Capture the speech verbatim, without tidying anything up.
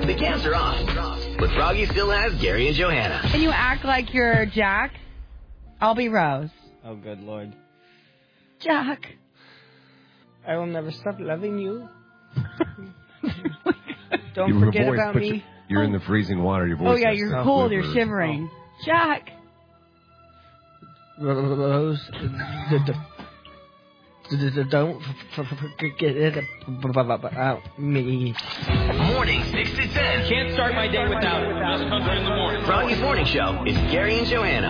The cams are off, but Froggy still has Gary and Johanna. Can you act like you're Jack? I'll be Rose. Oh, good Lord. Jack. I will never stop loving you. Don't Your forget voice, about but me. You're in the freezing water. Your voice. Oh, yeah, has you're to cold. quiver. You're shivering. Jack. Rose, don't forget it about me. Morning six to ten. Can't start my day without it. Just comes in the morning. Froggy's Morning Show is Gary and Johanna.